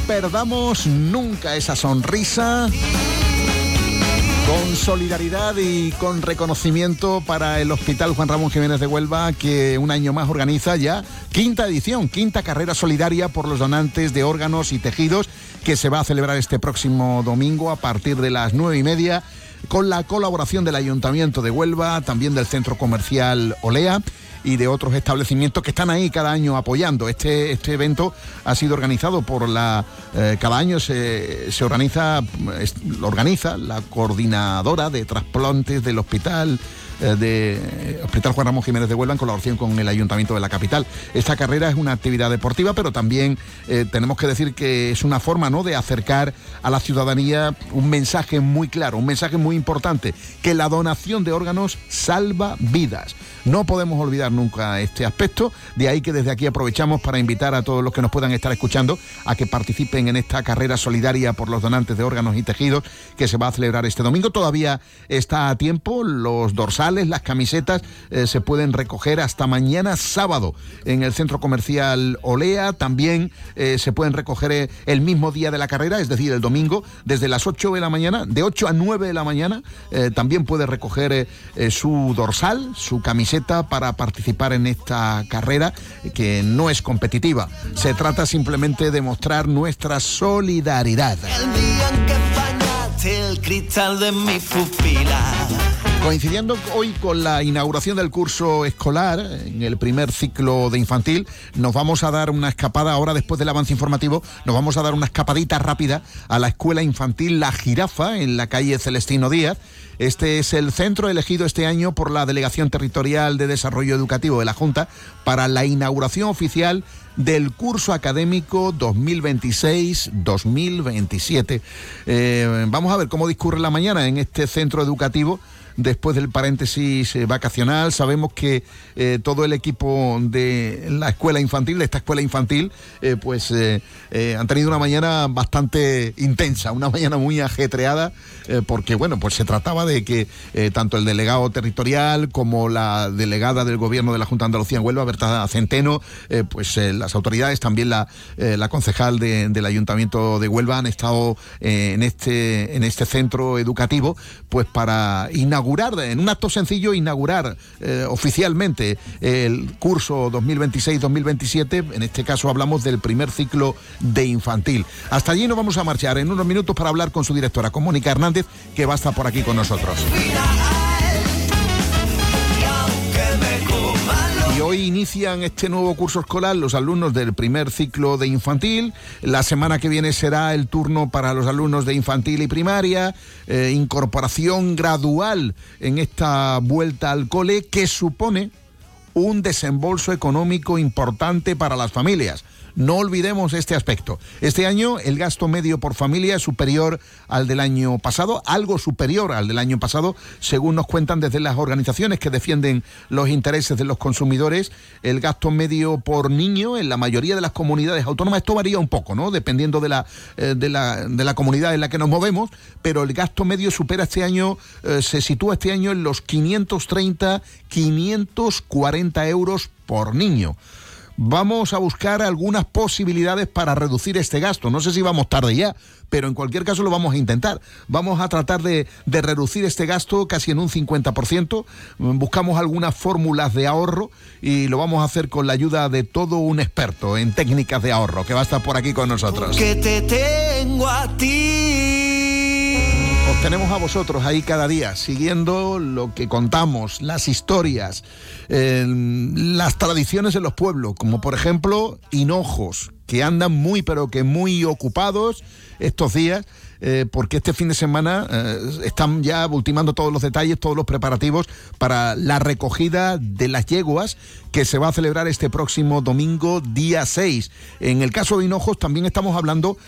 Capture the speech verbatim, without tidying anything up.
perdamos nunca esa sonrisa, con solidaridad y con reconocimiento para el Hospital Juan Ramón Jiménez de Huelva, que un año más organiza ya quinta edición, quinta carrera solidaria por los donantes de órganos y tejidos, que se va a celebrar este próximo domingo a partir de las nueve y media, con la colaboración del Ayuntamiento de Huelva, también del Centro Comercial Olea y de otros establecimientos que están ahí cada año apoyando. Este, este evento ha sido organizado por la... Eh, cada año se, se organiza, es, lo organiza la coordinadora de trasplantes del hospital, eh, de Hospital Juan Ramón Jiménez de Huelva, en colaboración con el Ayuntamiento de la capital. Esta carrera es una actividad deportiva, pero también eh, tenemos que decir que es una forma, ¿no?, de acercar a la ciudadanía un mensaje muy claro, un mensaje muy importante, que la donación de órganos salva vidas. No podemos olvidar nunca este aspecto, de ahí que desde aquí aprovechamos para invitar a todos los que nos puedan estar escuchando a que participen en esta carrera solidaria por los donantes de órganos y tejidos que se va a celebrar este domingo. Todavía está a tiempo, los dorsales, las camisetas eh, se pueden recoger hasta mañana sábado en el Centro Comercial Olea. También eh, se pueden recoger eh, el mismo día de la carrera, es decir, el domingo, desde las ocho de la mañana, de ocho a nueve de la mañana, eh, también puede recoger eh, eh, su dorsal, su camiseta, para participar en esta carrera, que no es competitiva. Se trata simplemente de mostrar nuestra solidaridad. El día en que fallaste el cristal de mi pupila. Coincidiendo hoy con la inauguración del curso escolar en el primer ciclo de infantil, nos vamos a dar una escapada, ahora después del avance informativo, nos vamos a dar una escapadita rápida a la escuela infantil La Jirafa, en la calle Celestino Díaz. Este es el centro elegido este año por la Delegación Territorial de Desarrollo Educativo de la Junta para la inauguración oficial del curso académico dos mil veintiséis dos mil veintisiete. Eh, vamos a ver cómo discurre la mañana en este centro educativo después del paréntesis eh, vacacional. Sabemos que eh, todo el equipo de la escuela infantil, de esta escuela infantil, eh, pues eh, eh, han tenido una mañana bastante intensa, una mañana muy ajetreada, eh, porque bueno, pues se trataba de que eh, tanto el delegado territorial como la delegada del Gobierno de la Junta de Andalucía en Huelva, Berta Centeno, eh, pues eh, las autoridades, también la, eh, la concejal de, del Ayuntamiento de Huelva, han estado eh, en este en este centro educativo, pues para inaugurar en un acto sencillo, inaugurar eh, oficialmente el curso dos mil veintiséis dos mil veintisiete. En este caso hablamos del primer ciclo de infantil. Hasta allí nos vamos a marchar en unos minutos para hablar con su directora, con Mónica Hernández, que va a estar por aquí con nosotros. Y hoy inician este nuevo curso escolar los alumnos del primer ciclo de infantil. La semana que viene será el turno para los alumnos de infantil y primaria. Eh, incorporación gradual en esta vuelta al cole, que supone un desembolso económico importante para las familias. No olvidemos este aspecto. Este año el gasto medio por familia es superior al del año pasado, algo superior al del año pasado, según nos cuentan desde las organizaciones que defienden los intereses de los consumidores. El gasto medio por niño en la mayoría de las comunidades autónomas, esto varía un poco, ¿no?, dependiendo de la, eh, de la, de la comunidad en la que nos movemos, pero el gasto medio supera este año, eh, se sitúa este año en los quinientos treinta, quinientos cuarenta euros por niño. Vamos a buscar algunas posibilidades para reducir este gasto. No sé si vamos tarde ya, pero en cualquier caso lo vamos a intentar. Vamos a tratar de, de reducir este gasto casi en un cincuenta por ciento. Buscamos algunas fórmulas de ahorro y lo vamos a hacer con la ayuda de todo un experto en técnicas de ahorro, que va a estar por aquí con nosotros. Que te tengo a ti. Os tenemos a vosotros ahí cada día, siguiendo lo que contamos, las historias, eh, las tradiciones de los pueblos, como por ejemplo Hinojos, que andan muy pero que muy ocupados estos días, eh, porque este fin de semana eh, están ya ultimando todos los detalles, todos los preparativos para la recogida de las yeguas que se va a celebrar este próximo domingo, día seis. En el caso de Hinojos también estamos hablando